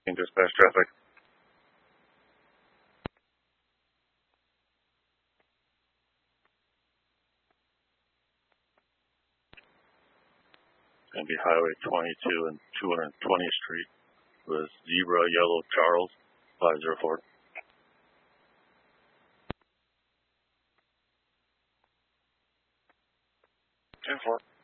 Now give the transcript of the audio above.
checking dispatch traffic. It's going to be Highway 22 and 220th Street with Zebra Yellow Charles 504. 10-4.